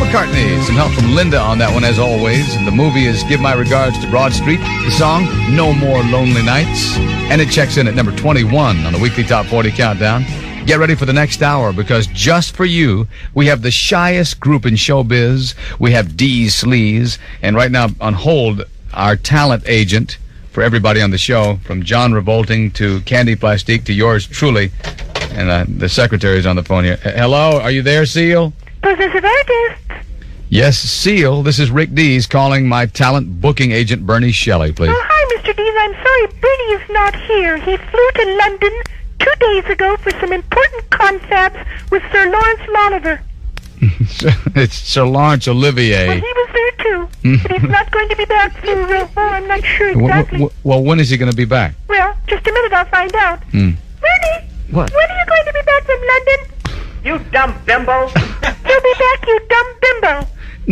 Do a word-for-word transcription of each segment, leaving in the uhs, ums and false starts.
McCartney. Some help from Linda on that one, as always. And the movie is Give My Regards to Broad Street. The song, No More Lonely Nights. And it checks in at number twenty-one on the weekly Top forty Countdown. Get ready for the next hour, because just for you, we have the shyest group in showbiz. We have Dee Sleaze. And right now, on hold, our talent agent for everybody on the show, from John Revolting to Candy Plastique to yours truly. And uh, the secretary's on the phone here. Uh, hello, are you there, Seal? Possessive artist. Yes, Seal. This is Rick Dees calling my talent booking agent, Bernie Shelley, please. Oh, hi, Mister Dees. I'm sorry Bernie is not here. He flew to London two days ago for some important confabs with Sir Lawrence Loniver. It's Sir Lawrence Olivier. Well, he was there, too. But he's not going to be back for, uh, oh, I'm not sure exactly. Well, well, when is he going to be back? Well, just a minute, I'll find out. Hmm. Bernie! What? When are you going to be back from London? You dumb bimbo. He'll be back, you dumb bimbo.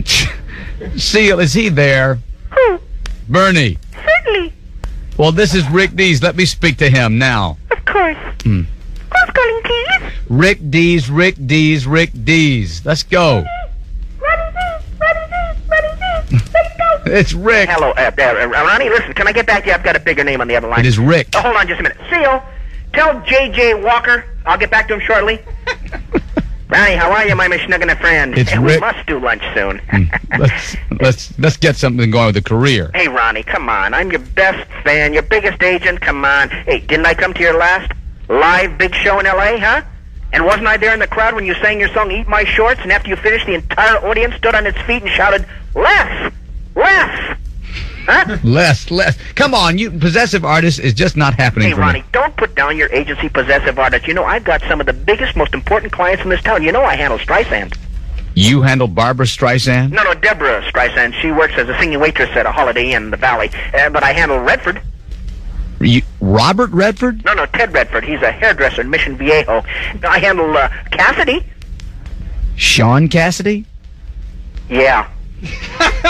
Seal, is he there? Who? Bernie. Certainly. Well, this is Rick Dees. Let me speak to him now. Of course. Hmm. Who's calling, please? Rick Dees, Rick Dees, Rick Dees. Let's go. Ronnie Dees, Ronnie Dees, Ronnie Dees. Let's go. It's Rick. Hello, uh, uh, Ronnie, listen, can I get back to you? I've got a bigger name on the other line. It is Rick. Oh, hold on just a minute. Seal, tell J J Walker I'll get back to him shortly. Ronnie, how are you, my mishnuggin' friend? It's hey, Rick. We must do lunch soon. let's, let's, let's get something going with the career. Hey, Ronnie, come on. I'm your best fan, your biggest agent. Come on. Hey, didn't I come to your last live big show in L A, huh? And wasn't I there in the crowd when you sang your song, Eat My Shorts, and after you finished, the entire audience stood on its feet and shouted, Les! Les! Huh? Less, less. Come on, you possessive artist is just not happening Hey, for Ronnie, me. don't put down your agency possessive artist. You know, I've got some of the biggest, most important clients in this town. You know I handle Streisand. You handle Barbara Streisand? No, no, Deborah Streisand. She works as a singing waitress at a Holiday Inn in the Valley. Uh, but I handle Redford. You, Robert Redford? No, no, Ted Redford. He's a hairdresser in Mission Viejo. I handle uh, Cassidy. Sean Cassidy? Yeah.